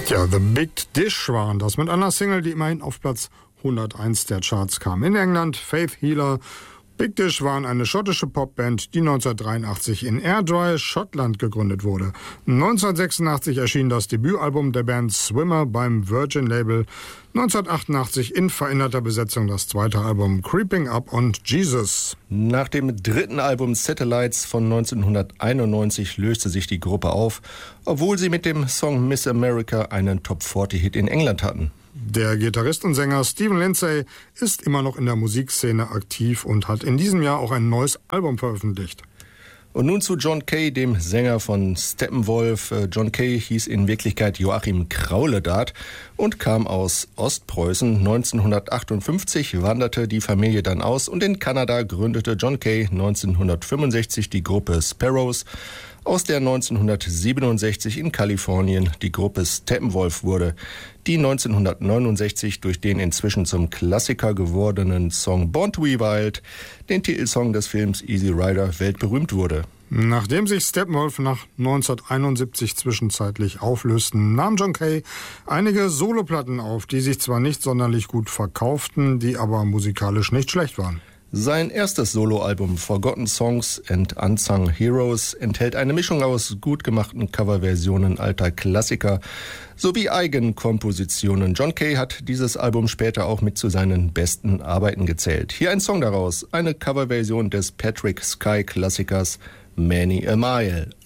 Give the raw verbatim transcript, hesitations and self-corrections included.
Ja, The Big Dish waren das mit einer Single, die immerhin auf Platz hunderteins der Charts kam. In England Faith Healer. Big Dish waren eine schottische Popband, die neunzehnhundertdreiundachtzig in Airdrie, Schottland gegründet wurde. neunzehnhundertsechsundachtzig erschien das Debütalbum der Band Swimmer beim Virgin Label. neunzehnhundertachtundachtzig in veränderter Besetzung das zweite Album Creeping Up on Jesus. Nach dem dritten Album Satellites von neunzehnhunderteinundneunzig löste sich die Gruppe auf, obwohl sie mit dem Song Miss America einen Top vierzig Hit in England hatten. Der Gitarrist und Sänger Stephen Lindsay ist immer noch in der Musikszene aktiv und hat in diesem Jahr auch ein neues Album veröffentlicht. Und nun zu John Kay, dem Sänger von Steppenwolf. John Kay hieß in Wirklichkeit Joachim Krauledath und kam aus Ostpreußen. neunzehnhundertachtundfünfzig wanderte die Familie dann aus und in Kanada gründete John Kay neunzehnhundertfünfundsechzig die Gruppe Sparrows, aus der neunzehnhundertsiebenundsechzig in Kalifornien die Gruppe Steppenwolf wurde, die neunzehnhundertneunundsechzig durch den inzwischen zum Klassiker gewordenen Song Born to be Wild, den Titelsong des Films Easy Rider, weltberühmt wurde. Nachdem sich Steppenwolf nach neunzehnhunderteinundsiebzig zwischenzeitlich auflösten, nahm John Kay einige Soloplatten auf, die sich zwar nicht sonderlich gut verkauften, die aber musikalisch nicht schlecht waren. Sein erstes Soloalbum Forgotten Songs and Unsung Heroes enthält eine Mischung aus gut gemachten Coverversionen alter Klassiker sowie Eigenkompositionen. John Kay hat dieses Album später auch mit zu seinen besten Arbeiten gezählt. Hier ein Song daraus, eine Coverversion des Patrick Sky Klassikers Many a Mile.